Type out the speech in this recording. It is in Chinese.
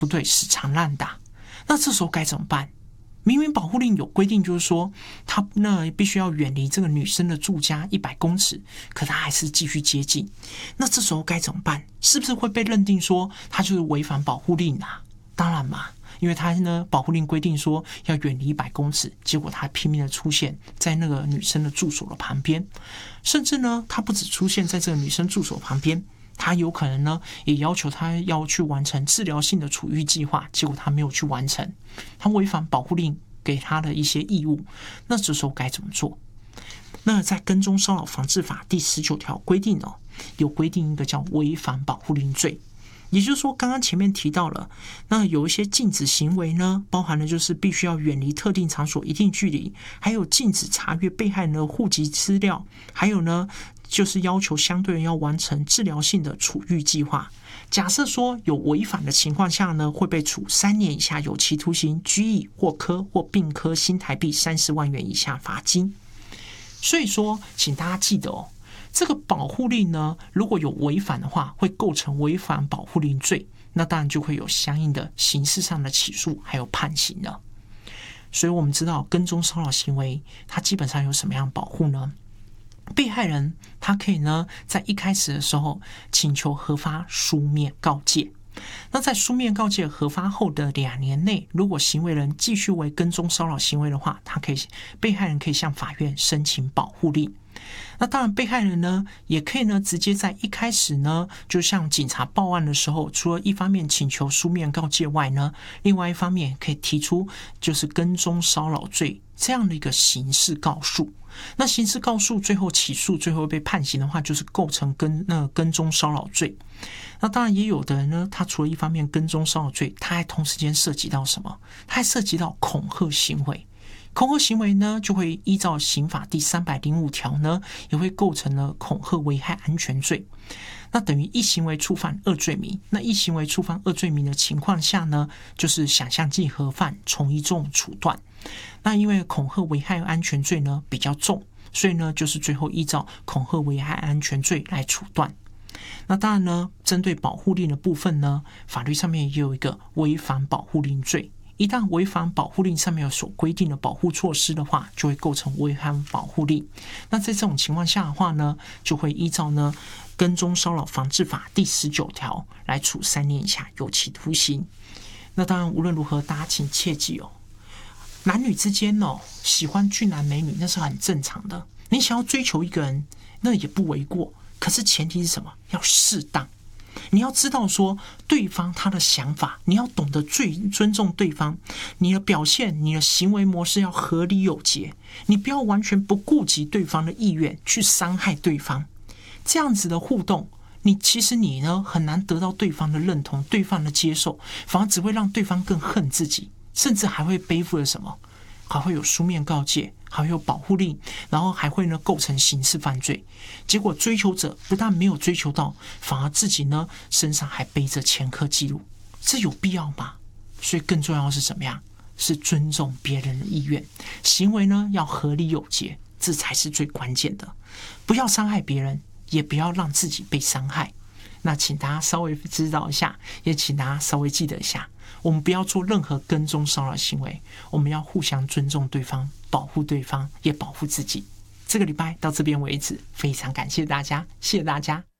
不对，死缠烂打。那这时候该怎么办？明明保护令有规定，就是说他必须要远离这个女生的住家100公尺，可他还是继续接近。那这时候该怎么办？是不是会被认定说他就是违反保护令啊？当然嘛，因为他保护令规定说要远离100公尺，结果他拼命的出现在那个女生的住所的旁边，甚至呢，他不只出现在这个女生住所旁边。他有可能呢，也要求他要去完成治疗性的处遇计划，结果他没有去完成，他违反保护令给他的一些义务。那这时候该怎么做？那在跟踪骚扰防治法第19条规定有规定一个叫违反保护令罪。也就是说，刚刚前面提到了，那有一些禁止行为呢，包含了就是必须要远离特定场所一定距离，还有禁止查阅被害人的户籍资料，还有呢，就是要求相对人要完成治疗性的处遇计划。假设说有违反的情况下呢，会被处3年以下有期徒刑、拘役或科或并科新台币30万元以下罚金。所以说，请大家记得这个保护令呢，如果有违反的话，会构成违反保护令罪，那当然就会有相应的刑事上的起诉，还有判刑了。所以我们知道跟踪骚扰行为，它基本上有什么样的保护呢？被害人他可以呢，在一开始的时候请求核发书面告诫。那在书面告诫核发后的2年内，如果行为人继续为跟踪骚扰行为的话，被害人可以向法院申请保护令。那当然，被害人呢也可以呢直接在一开始呢，就向警察报案的时候，除了一方面请求书面告诫外呢，另外一方面可以提出就是跟踪骚扰罪这样的一个刑事告诉。那刑事告诉最后起诉，最后被判刑的话，就是构成跟踪骚扰罪。那当然也有的人呢，他除了一方面跟踪骚扰罪，他还同时间涉及到什么？他还涉及到恐吓行为。恐吓行为呢，就会依照刑法第305条呢，也会构成了恐吓危害安全罪。那等于一行为触犯2罪名。那一行为触犯2罪名的情况下呢，就是想象竞合犯，从一重处断。那因为恐吓危害安全罪呢比较重，所以呢就是最后依照恐吓危害安全罪来处断。那当然呢，针对保护令的部分呢，法律上面也有一个违反保护令罪。一旦违反保护令上面有所规定的保护措施的话，就会构成违反保护令。那在这种情况下的话呢，就会依照呢跟踪骚扰防治法第19条来处3年以下有期徒刑。那当然无论如何，大家请切记男女之间喜欢俊男美女那是很正常的，你想要追求一个人那也不为过，可是前提是什么？要适当。你要知道说对方他的想法，你要懂得尊重对方，你的表现，你的行为模式要合理有节，你不要完全不顾及对方的意愿去伤害对方。这样子的互动，其实你呢很难得到对方的认同，对方的接受，反而只会让对方更恨自己，甚至还会背负了什么？还会有书面告诫，还会有保护令，然后还会呢构成刑事犯罪。结果追求者不但没有追求到，反而自己呢身上还背着前科记录，这有必要吗？所以更重要的是怎么样？是尊重别人的意愿，行为呢要合理有节，这才是最关键的。不要伤害别人，也不要让自己被伤害。那请大家稍微知道一下，也请大家稍微记得一下，我们不要做任何跟踪骚扰行为，我们要互相尊重对方，保护对方，也保护自己。这个礼拜到这边为止，非常感谢大家，谢谢大家。